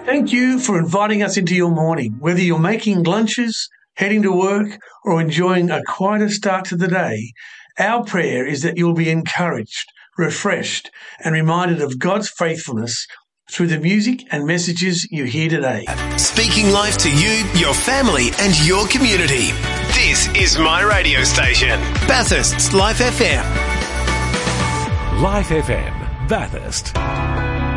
Thank you for inviting us into your morning. Whether you're making lunches, heading to work, or enjoying a quieter start to the day, our prayer is that you'll be encouraged, refreshed, and reminded of God's faithfulness through the music and messages you hear today. Speaking life to you, your family, and your community. This is my radio station, Bathurst's Life FM. Life FM, Bathurst.